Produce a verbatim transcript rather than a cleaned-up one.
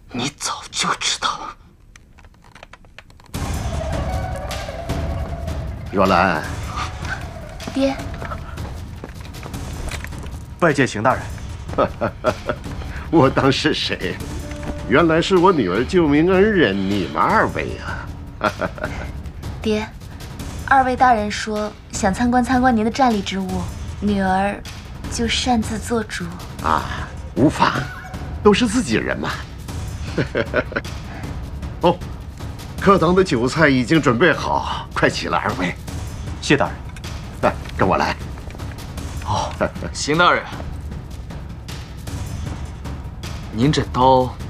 你早就知道。 若兰， 爹， 拜见邢大人。 我当是谁？原来是我女儿救命恩人，你们二位啊！ 爹，二位大人说想参观参观您的战力之物，女儿就擅自做主。 啊，无妨，都是自己人嘛。哦，课堂的酒菜已经准备好，快起来，二位。 谢大人。 来，跟我来。 哦，邢大人，您这刀